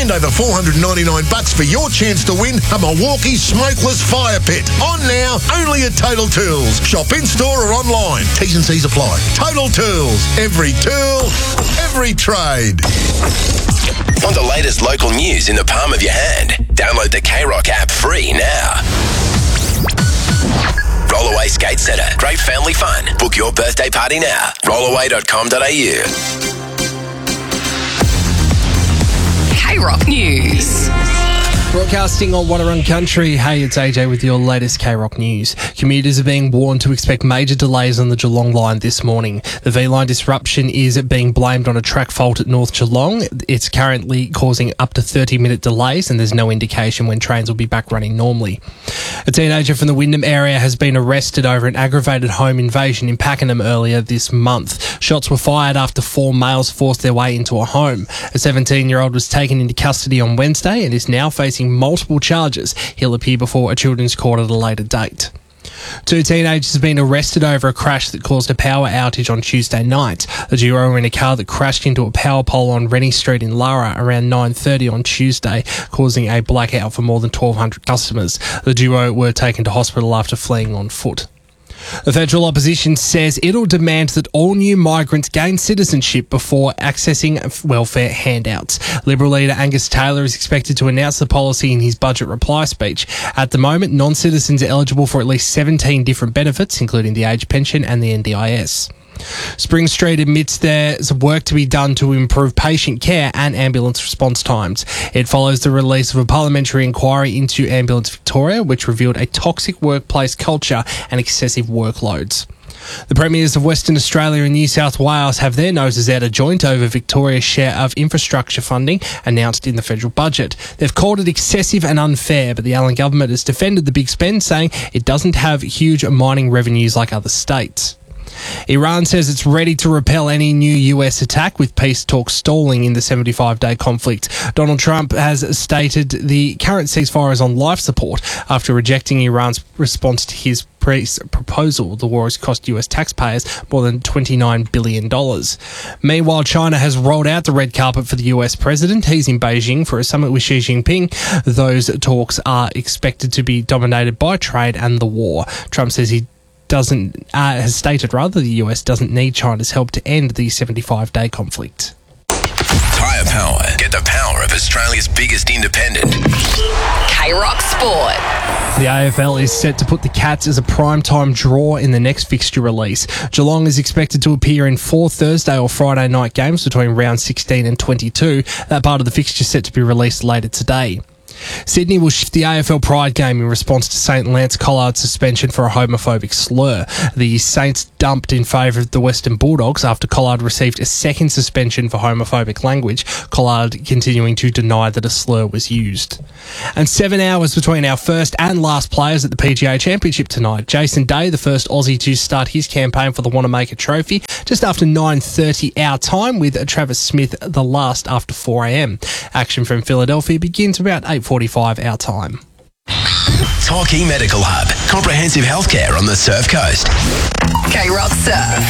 and over $499 for your chance to win a Milwaukee smokeless fire pit. On now, only at Total Tools. Shop in-store or online. T's and C's apply. Total Tools. Every tool, every trade. Want the latest local news in the palm of your hand? Download the K-Rock app free now. Rollaway Skate Centre. Great family fun. Book your birthday party now. Rollaway.com.au. K-Rock News. Broadcasting on Wadawurrung Country. Hey, it's AJ with your latest K-Rock News. Commuters are being warned to expect major delays on the Geelong line this morning. The V-line disruption is being blamed on a track fault at North Geelong. It's currently causing up to 30-minute delays, and there's no indication when trains will be back running normally. A teenager from the Wyndham area has been arrested over an aggravated home invasion in Pakenham earlier this month. Shots were fired after 4 males forced their way into a home. A 17-year-old was taken into custody on Wednesday and is now facing multiple charges. He'll appear before a children's court at a later date. 2 teenagers have been arrested over a crash that caused a power outage on Tuesday night. The duo were in a car that crashed into a power pole on Rennie Street in Lara around 9:30 on Tuesday, causing a blackout for more than 1,200 customers. The duo were taken to hospital after fleeing on foot. The federal opposition says it'll demand that all new migrants gain citizenship before accessing welfare handouts. Liberal leader Angus Taylor is expected to announce the policy in his budget reply speech. At the moment, non-citizens are eligible for at least 17 different benefits, including the age pension and the NDIS. Spring Street admits there's work to be done to improve patient care and ambulance response times. It follows the release of a parliamentary inquiry into Ambulance Victoria, which revealed a toxic workplace culture and excessive workloads. The premiers of Western Australia and New South Wales have their noses out of joint over Victoria's share of infrastructure funding announced in the federal budget. They've called it excessive and unfair, but the Allen government has defended the big spend, saying it doesn't have huge mining revenues like other states. Iran says it's ready to repel any new US attack, with peace talks stalling in the 75-day conflict. Donald Trump has stated the current ceasefire is on life support after rejecting Iran's response to his proposal. The war has cost US taxpayers more than $29 billion. Meanwhile, China has rolled out the red carpet for the US president. He's in Beijing for a summit with Xi Jinping. Those talks are expected to be dominated by trade and the war. Trump says has stated the US doesn't need China's help to end the 75-day conflict. Tyre Power. Get the power of Australia's biggest independent. K-Rock Sport. The AFL is set to put the Cats as a primetime draw in the next fixture release. Geelong is expected to appear in 4 Thursday or Friday night games between round 16 and 22. That part of the fixture is set to be released later today. Sydney will shift the AFL Pride game in response to St Lance Collard's suspension for a homophobic slur. The Saints dumped in favour of the Western Bulldogs after Collard received a second suspension for homophobic language, Collard continuing to deny that a slur was used. And 7 hours between our first and last players at the PGA Championship tonight. Jason Day, the first Aussie to start his campaign for the Wanamaker Trophy, just after 9:30 our time, with Travis Smith the last after 4 a.m. Action from Philadelphia begins about 8:45 our time. Torquay Medical Hub. Comprehensive healthcare on the Surf Coast. K-Rock Surf.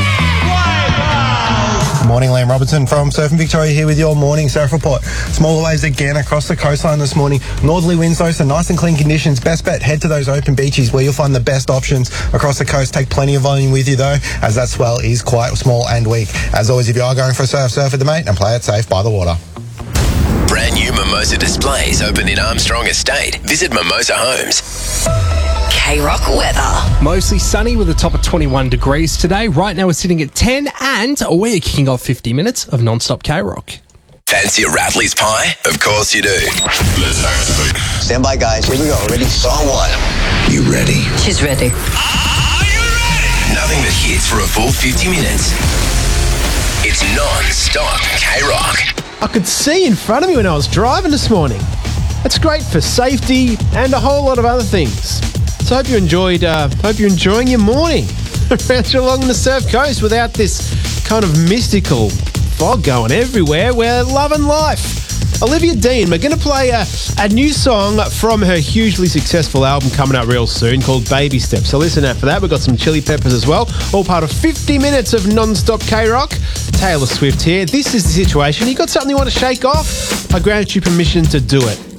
Morning, Liam Robertson from Surfing Victoria here with your morning surf report. Smaller waves again across the coastline this morning. Northerly winds though, so nice and clean conditions. Best bet, head to those open beaches where you'll find the best options across the coast. Take plenty of volume with you though, as that swell is quite small and weak. As always, if you are going for a surf with the mate, and play it safe by the water. Brand new Mimosa displays open in Armstrong Estate. Visit Mimosa Homes. K-Rock weather. Mostly sunny with a top of 21 degrees today. Right now we're sitting at 10 and we're kicking off 50 minutes of non-stop K-Rock. Fancy a Rattleys pie? Of course you do. Let's activate. Stand by, guys. Here we go. Ready? Song 1. You ready? She's ready. Are you ready? Nothing but hits for a full 50 minutes. It's non-stop K-Rock. I could see in front of me when I was driving this morning. It's great for safety and a whole lot of other things. So hope you're enjoying your morning around Geelong and the Surf Coast without this kind of mystical fog going everywhere. We're loving life. Olivia Dean. We're going to play a new song from her hugely successful album coming out real soon called Baby Steps. So listen out for that. We've got some Chili Peppers as well. All part of 50 minutes of non-stop K-Rock. Taylor Swift here. This is the situation. You got something you want to shake off? I grant you permission to do it.